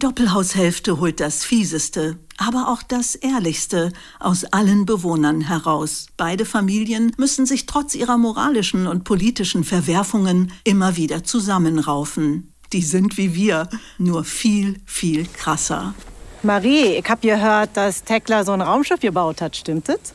Doppelhaushälfte holt das Fieseste, aber auch das Ehrlichste aus allen Bewohnern heraus. Beide Familien müssen sich trotz ihrer moralischen und politischen Verwerfungen immer wieder zusammenraufen. Die sind wie wir, nur viel, viel krasser. Marie, ich hab gehört, dass Tekla so ein Raumschiff gebaut hat. Stimmt das?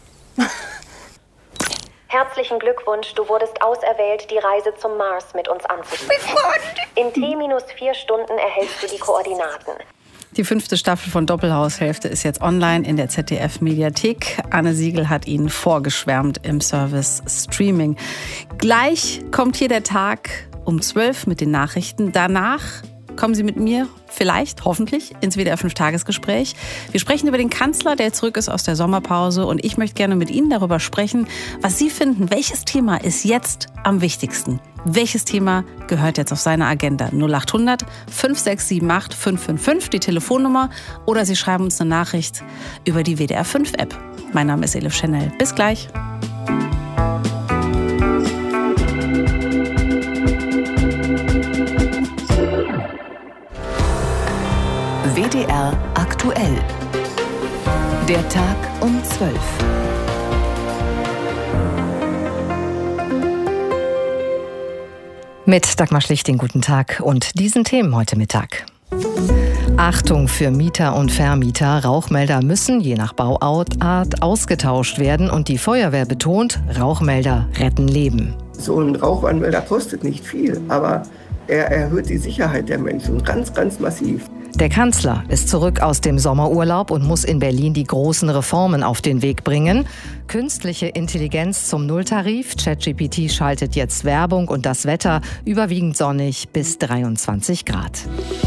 Herzlichen Glückwunsch, du wurdest auserwählt, die Reise zum Mars mit uns anzutreten. In T-4 Stunden erhältst du die Koordinaten. Die 5. Staffel von Doppelhaushälfte ist jetzt online in der ZDF-Mediathek. Anne Siegel hat Ihnen vorgeschwärmt im Service Streaming. Gleich kommt hier der Tag um 12 mit den Nachrichten. Danach kommen Sie mit mir vielleicht, hoffentlich, ins WDR 5-Tagesgespräch. Wir sprechen über den Kanzler, der zurück ist aus der Sommerpause. Und ich möchte gerne mit Ihnen darüber sprechen, was Sie finden. Welches Thema ist jetzt am wichtigsten? Welches Thema gehört jetzt auf seine Agenda? 0800 5678 555, die Telefonnummer. Oder Sie schreiben uns eine Nachricht über die WDR 5-App. Mein Name ist Elif Chanel. Bis gleich. WDR aktuell. Der Tag um 12. Mit Dagmar Schlichting, guten Tag und diesen Themen heute Mittag. Achtung für Mieter und Vermieter. Rauchmelder müssen je nach Bauart ausgetauscht werden und die Feuerwehr betont, Rauchmelder retten Leben. So ein Rauchwarnmelder kostet nicht viel, aber er erhöht die Sicherheit der Menschen ganz, ganz massiv. Der Kanzler ist zurück aus dem Sommerurlaub und muss in Berlin die großen Reformen auf den Weg bringen. Künstliche Intelligenz zum Nulltarif. ChatGPT schaltet jetzt Werbung und das Wetter überwiegend sonnig bis 23 Grad.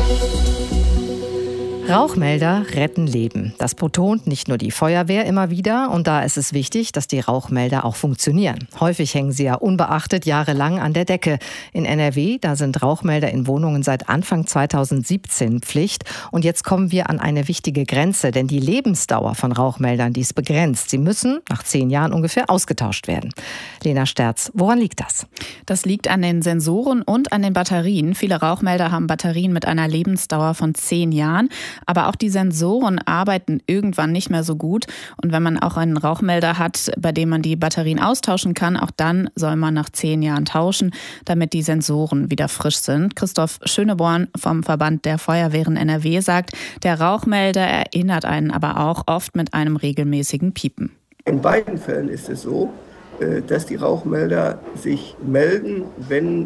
Rauchmelder retten Leben. Das betont nicht nur die Feuerwehr immer wieder. Und da ist es wichtig, dass die Rauchmelder auch funktionieren. Häufig hängen sie ja unbeachtet jahrelang an der Decke. In NRW, da sind Rauchmelder in Wohnungen seit Anfang 2017 Pflicht. Und jetzt kommen wir an eine wichtige Grenze. Denn die Lebensdauer von Rauchmeldern, die ist begrenzt. Sie müssen nach 10 Jahren ungefähr ausgetauscht werden. Lena Sterz, woran liegt das? Das liegt an den Sensoren und an den Batterien. Viele Rauchmelder haben Batterien mit einer Lebensdauer von 10 Jahren. Aber auch die Sensoren arbeiten irgendwann nicht mehr so gut. Und wenn man auch einen Rauchmelder hat, bei dem man die Batterien austauschen kann, auch dann soll man nach 10 Jahren tauschen, damit die Sensoren wieder frisch sind. Christoph Schöneborn vom Verband der Feuerwehren NRW sagt, der Rauchmelder erinnert einen aber auch oft mit einem regelmäßigen Piepen. In beiden Fällen ist es so, dass die Rauchmelder sich melden, wenn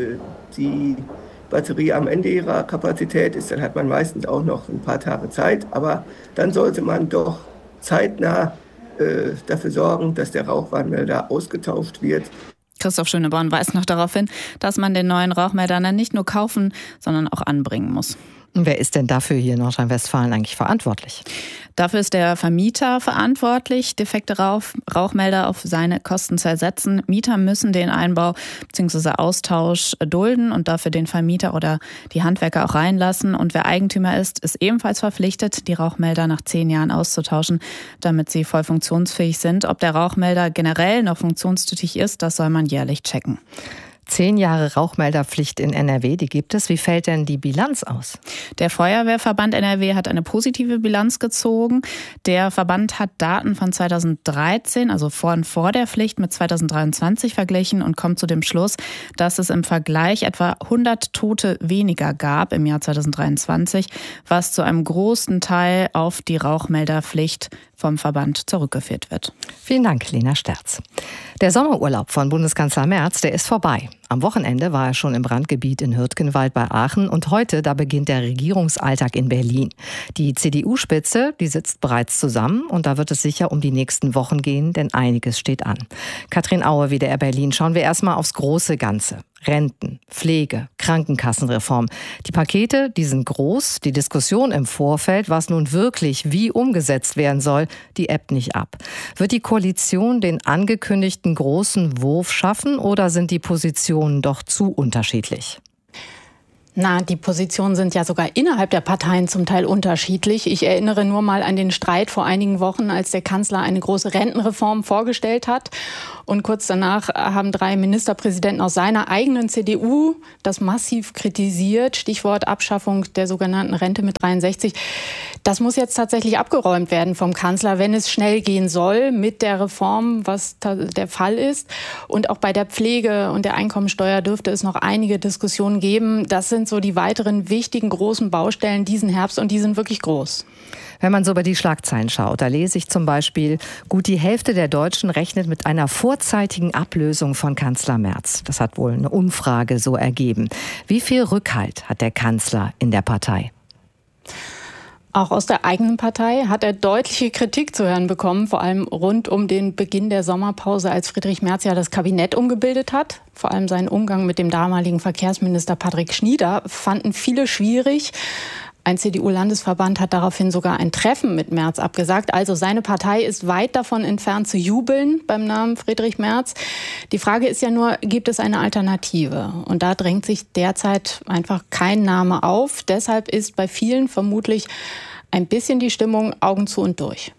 die Batterie am Ende ihrer Kapazität ist. Dann hat man meistens auch noch ein paar Tage Zeit, aber dann sollte man doch zeitnah dafür sorgen, dass der Rauchwarnmelder ausgetauscht wird. Christoph Schöneborn weist noch darauf hin, dass man den neuen Rauchmelder dann nicht nur kaufen, sondern auch anbringen muss. Wer ist denn dafür hier in Nordrhein-Westfalen eigentlich verantwortlich? Dafür ist der Vermieter verantwortlich, defekte Rauchmelder auf seine Kosten zu ersetzen. Mieter müssen den Einbau bzw. Austausch dulden und dafür den Vermieter oder die Handwerker auch reinlassen. Und wer Eigentümer ist ebenfalls verpflichtet, die Rauchmelder nach 10 Jahren auszutauschen, damit sie voll funktionsfähig sind. Ob der Rauchmelder generell noch funktionstüchtig ist, das soll man jährlich checken. 10 Jahre Rauchmelderpflicht in NRW, die gibt es. Wie fällt denn die Bilanz aus? Der Feuerwehrverband NRW hat eine positive Bilanz gezogen. Der Verband hat Daten von 2013, also vor der Pflicht, mit 2023 verglichen und kommt zu dem Schluss, dass es im Vergleich etwa 100 Tote weniger gab im Jahr 2023, was zu einem großen Teil auf die Rauchmelderpflicht vom Verband zurückgeführt wird. Vielen Dank, Lena Sterz. Der Sommerurlaub von Bundeskanzler Merz, der ist vorbei. Am Wochenende war er schon im Brandgebiet in Hürtgenwald bei Aachen und heute, da beginnt der Regierungsalltag in Berlin. Die CDU-Spitze, die sitzt bereits zusammen und da wird es sicher um die nächsten Wochen gehen, denn einiges steht an. Katrin Aue, WDR Berlin. Schauen wir erstmal aufs große Ganze. Renten, Pflege, Krankenkassenreform. Die Pakete, die sind groß. Die Diskussion im Vorfeld, was nun wirklich wie umgesetzt werden soll, die ebbt nicht ab. Wird die Koalition den angekündigten großen Wurf schaffen oder sind die Positionen doch zu unterschiedlich? Die Positionen sind ja sogar innerhalb der Parteien zum Teil unterschiedlich. Ich erinnere nur mal an den Streit vor einigen Wochen, als der Kanzler eine große Rentenreform vorgestellt hat. Und kurz danach haben 3 Ministerpräsidenten aus seiner eigenen CDU das massiv kritisiert. Stichwort Abschaffung der sogenannten Rente mit 63. Das muss jetzt tatsächlich abgeräumt werden vom Kanzler, wenn es schnell gehen soll mit der Reform, was der Fall ist. Und auch bei der Pflege und der Einkommensteuer dürfte es noch einige Diskussionen geben. Das sind so die weiteren wichtigen großen Baustellen diesen Herbst und die sind wirklich groß. Wenn man so über die Schlagzeilen schaut, da lese ich zum Beispiel, gut die Hälfte der Deutschen rechnet mit einer vorzeitigen Ablösung von Kanzler Merz. Das hat wohl eine Umfrage so ergeben. Wie viel Rückhalt hat der Kanzler in der Partei? Auch aus der eigenen Partei hat er deutliche Kritik zu hören bekommen, vor allem rund um den Beginn der Sommerpause, als Friedrich Merz ja das Kabinett umgebildet hat. Vor allem seinen Umgang mit dem damaligen Verkehrsminister Patrick Schnieder fanden viele schwierig. Ein CDU-Landesverband hat daraufhin sogar ein Treffen mit Merz abgesagt. Also seine Partei ist weit davon entfernt zu jubeln beim Namen Friedrich Merz. Die Frage ist ja nur, gibt es eine Alternative? Und da drängt sich derzeit einfach kein Name auf. Deshalb ist bei vielen vermutlich ein bisschen die Stimmung Augen zu und durch.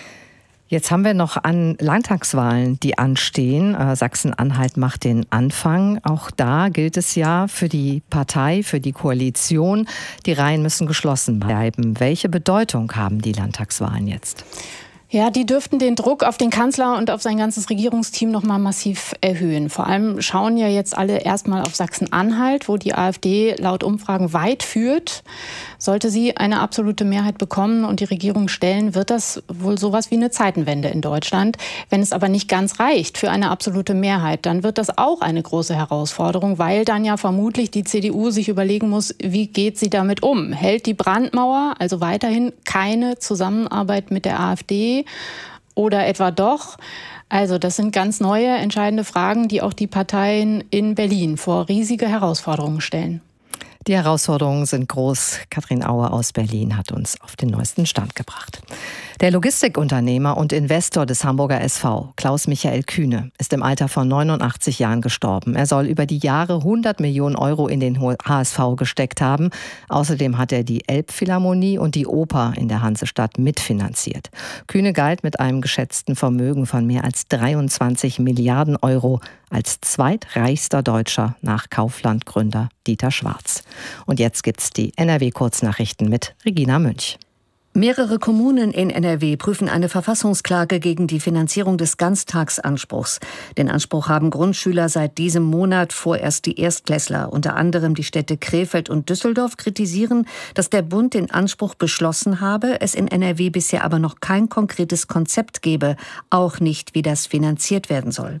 Jetzt haben wir noch an Landtagswahlen, die anstehen. Sachsen-Anhalt macht den Anfang. Auch da gilt es ja für die Partei, für die Koalition, die Reihen müssen geschlossen bleiben. Welche Bedeutung haben die Landtagswahlen jetzt? Ja, die dürften den Druck auf den Kanzler und auf sein ganzes Regierungsteam noch mal massiv erhöhen. Vor allem schauen ja jetzt alle erstmal auf Sachsen-Anhalt, wo die AfD laut Umfragen weit führt. Sollte sie eine absolute Mehrheit bekommen und die Regierung stellen, wird das wohl sowas wie eine Zeitenwende in Deutschland. Wenn es aber nicht ganz reicht für eine absolute Mehrheit, dann wird das auch eine große Herausforderung, weil dann ja vermutlich die CDU sich überlegen muss, wie geht sie damit um? Hält die Brandmauer, also weiterhin keine Zusammenarbeit mit der AfD oder etwa doch? Also das sind ganz neue, entscheidende Fragen, die auch die Parteien in Berlin vor riesige Herausforderungen stellen. Die Herausforderungen sind groß. Katrin Aue aus Berlin hat uns auf den neuesten Stand gebracht. Der Logistikunternehmer und Investor des Hamburger SV, Klaus-Michael Kühne, ist im Alter von 89 Jahren gestorben. Er soll über die Jahre 100 Millionen Euro in den HSV gesteckt haben. Außerdem hat er die Elbphilharmonie und die Oper in der Hansestadt mitfinanziert. Kühne galt mit einem geschätzten Vermögen von mehr als 23 Milliarden Euro als zweitreichster Deutscher nach Kaufland-Gründer Dieter Schwarz. Und jetzt gibt's die NRW-Kurznachrichten mit Regina Münch. Mehrere Kommunen in NRW prüfen eine Verfassungsklage gegen die Finanzierung des Ganztagsanspruchs. Den Anspruch haben Grundschüler seit diesem Monat, vorerst die Erstklässler. Unter anderem die Städte Krefeld und Düsseldorf kritisieren, dass der Bund den Anspruch beschlossen habe, es in NRW bisher aber noch kein konkretes Konzept gebe, auch nicht, wie das finanziert werden soll.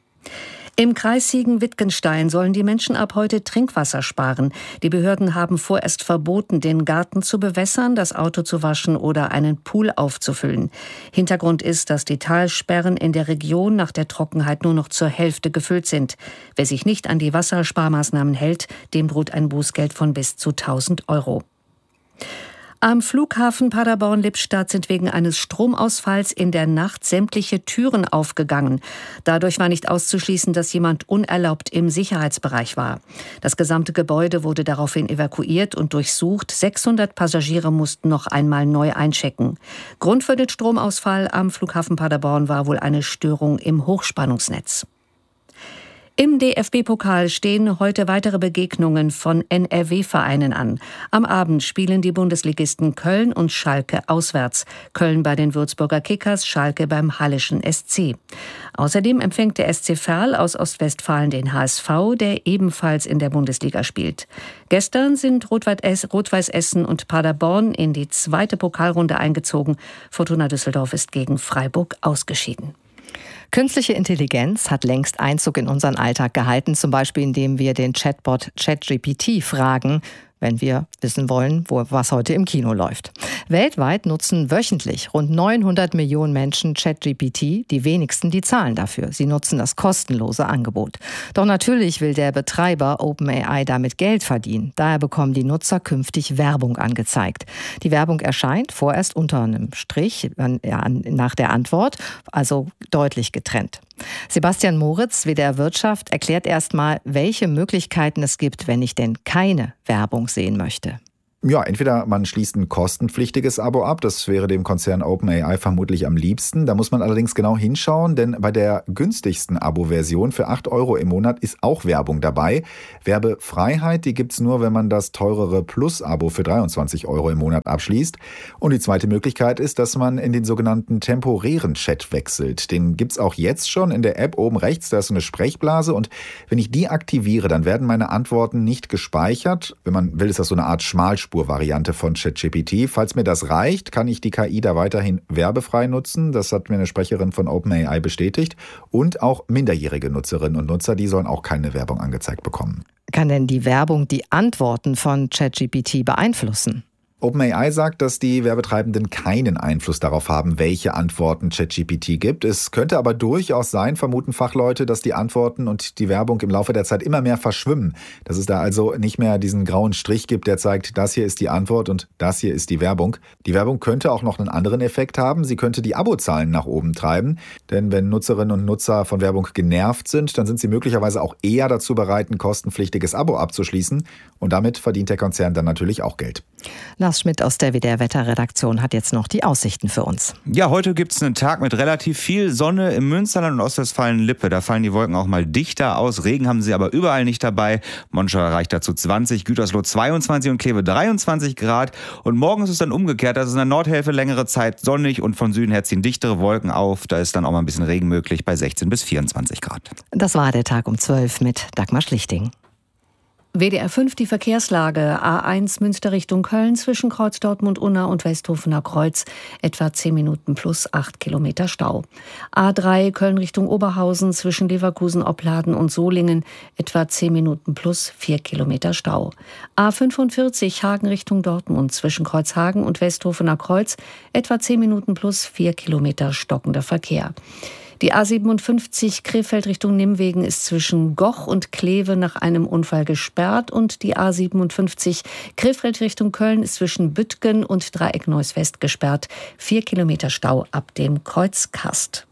Im Kreis Siegen-Wittgenstein sollen die Menschen ab heute Trinkwasser sparen. Die Behörden haben vorerst verboten, den Garten zu bewässern, das Auto zu waschen oder einen Pool aufzufüllen. Hintergrund ist, dass die Talsperren in der Region nach der Trockenheit nur noch zur Hälfte gefüllt sind. Wer sich nicht an die Wassersparmaßnahmen hält, dem droht ein Bußgeld von bis zu 1.000 Euro. Am Flughafen Paderborn-Lippstadt sind wegen eines Stromausfalls in der Nacht sämtliche Türen aufgegangen. Dadurch war nicht auszuschließen, dass jemand unerlaubt im Sicherheitsbereich war. Das gesamte Gebäude wurde daraufhin evakuiert und durchsucht. 600 Passagiere mussten noch einmal neu einchecken. Grund für den Stromausfall am Flughafen Paderborn war wohl eine Störung im Hochspannungsnetz. Im DFB-Pokal stehen heute weitere Begegnungen von NRW-Vereinen an. Am Abend spielen die Bundesligisten Köln und Schalke auswärts. Köln bei den Würzburger Kickers, Schalke beim Halleschen SC. Außerdem empfängt der SC Verl aus Ostwestfalen den HSV, der ebenfalls in der Bundesliga spielt. Gestern sind Rot-Weiß Essen und Paderborn in die zweite Pokalrunde eingezogen. Fortuna Düsseldorf ist gegen Freiburg ausgeschieden. Künstliche Intelligenz hat längst Einzug in unseren Alltag gehalten, zum Beispiel indem wir den Chatbot ChatGPT fragen, wenn wir wissen wollen, was heute im Kino läuft. Weltweit nutzen wöchentlich rund 900 Millionen Menschen ChatGPT. Die wenigsten, die zahlen dafür. Sie nutzen das kostenlose Angebot. Doch natürlich will der Betreiber OpenAI damit Geld verdienen. Daher bekommen die Nutzer künftig Werbung angezeigt. Die Werbung erscheint vorerst unter einem Strich nach der Antwort, also deutlich getrennt. Sebastian Moritz, WDR Wirtschaft, erklärt erstmal, welche Möglichkeiten es gibt, wenn ich denn keine Werbung sehen möchte. Ja, entweder man schließt ein kostenpflichtiges Abo ab, das wäre dem Konzern OpenAI vermutlich am liebsten. Da muss man allerdings genau hinschauen, denn bei der günstigsten Abo-Version für 8 € im Monat ist auch Werbung dabei. Werbefreiheit, die gibt's nur, wenn man das teurere Plus-Abo für 23 € im Monat abschließt. Und die zweite Möglichkeit ist, dass man in den sogenannten temporären Chat wechselt. Den gibt's auch jetzt schon in der App oben rechts, da ist so eine Sprechblase und wenn ich die aktiviere, dann werden meine Antworten nicht gespeichert. Wenn man will, ist das so eine Art Schmalspur-Variante von ChatGPT. Falls mir das reicht, kann ich die KI da weiterhin werbefrei nutzen. Das hat mir eine Sprecherin von OpenAI bestätigt. Und auch minderjährige Nutzerinnen und Nutzer, die sollen auch keine Werbung angezeigt bekommen. Kann denn die Werbung die Antworten von ChatGPT beeinflussen? OpenAI sagt, dass die Werbetreibenden keinen Einfluss darauf haben, welche Antworten ChatGPT gibt. Es könnte aber durchaus sein, vermuten Fachleute, dass die Antworten und die Werbung im Laufe der Zeit immer mehr verschwimmen. Dass es da also nicht mehr diesen grauen Strich gibt, der zeigt, das hier ist die Antwort und das hier ist die Werbung. Die Werbung könnte auch noch einen anderen Effekt haben. Sie könnte die Abozahlen nach oben treiben. Denn wenn Nutzerinnen und Nutzer von Werbung genervt sind, dann sind sie möglicherweise auch eher dazu bereit, ein kostenpflichtiges Abo abzuschließen. Und damit verdient der Konzern dann natürlich auch Geld. Lars Schmidt aus der WDR-Wetterredaktion hat jetzt noch die Aussichten für uns. Ja, heute gibt es einen Tag mit relativ viel Sonne im Münsterland und Ostwestfalen-Lippe. Da fallen die Wolken auch mal dichter aus. Regen haben sie aber überall nicht dabei. Monschau erreicht dazu 20, Gütersloh 22 und Kleve 23 Grad. Und morgen ist es dann umgekehrt. Das ist in der Nordhälfte längere Zeit sonnig und von Süden her ziehen dichtere Wolken auf. Da ist dann auch mal ein bisschen Regen möglich bei 16 bis 24 Grad. Das war der Tag um 12 mit Dagmar Schlichting. WDR 5 die Verkehrslage. A1 Münster Richtung Köln zwischen Kreuz Dortmund-Unna und Westhofener Kreuz. Etwa 10 Minuten plus 8 Kilometer Stau. A3 Köln Richtung Oberhausen zwischen Leverkusen-Opladen und Solingen. Etwa 10 Minuten plus 4 Kilometer Stau. A45 Hagen Richtung Dortmund zwischen Kreuzhagen und Westhofener Kreuz. Etwa 10 Minuten plus 4 Kilometer stockender Verkehr. Die A57 Krefeld Richtung Nimwegen ist zwischen Goch und Kleve nach einem Unfall gesperrt und die A57 Krefeld Richtung Köln ist zwischen Büttgen und Dreieck Neuss West gesperrt. 4 Kilometer Stau ab dem Kreuzkast.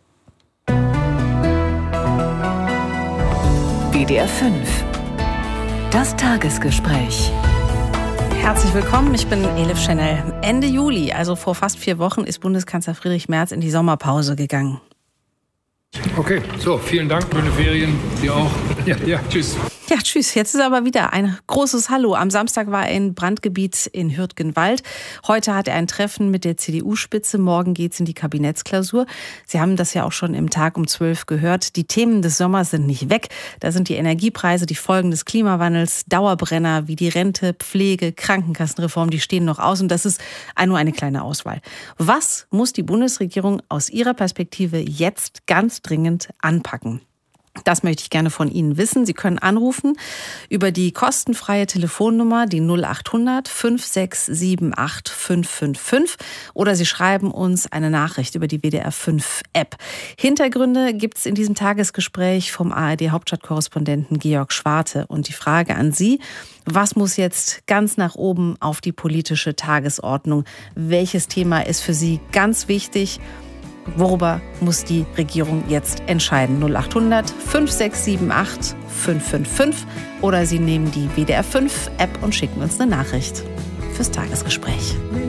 WDR 5. Das Tagesgespräch. Herzlich willkommen, ich bin Elif Schnell. Ende Juli, also vor fast 4 Wochen, ist Bundeskanzler Friedrich Merz in die Sommerpause gegangen. Okay, so, vielen Dank, schöne Ferien, dir auch. Ja, tschüss. Ja, tschüss. Jetzt ist aber wieder ein großes Hallo. Am Samstag war er in Brandgebiet in Hürtgenwald. Heute hat er ein Treffen mit der CDU-Spitze. Morgen geht's in die Kabinettsklausur. Sie haben das ja auch schon im Tag um 12 gehört. Die Themen des Sommers sind nicht weg. Da sind die Energiepreise, die Folgen des Klimawandels, Dauerbrenner wie die Rente, Pflege, Krankenkassenreform, die stehen noch aus. Und das ist nur eine kleine Auswahl. Was muss die Bundesregierung aus ihrer Perspektive jetzt ganz dringend anpacken? Das möchte ich gerne von Ihnen wissen. Sie können anrufen über die kostenfreie Telefonnummer, die 0800 5678 555, oder Sie schreiben uns eine Nachricht über die WDR 5 App. Hintergründe gibt es in diesem Tagesgespräch vom ARD-Hauptstadtkorrespondenten Georg Schwarte. Und die Frage an Sie: Was muss jetzt ganz nach oben auf die politische Tagesordnung? Welches Thema ist für Sie ganz wichtig? Worüber muss die Regierung jetzt entscheiden? 0800 5678 555 oder Sie nehmen die WDR 5 App und schicken uns eine Nachricht fürs Tagesgespräch.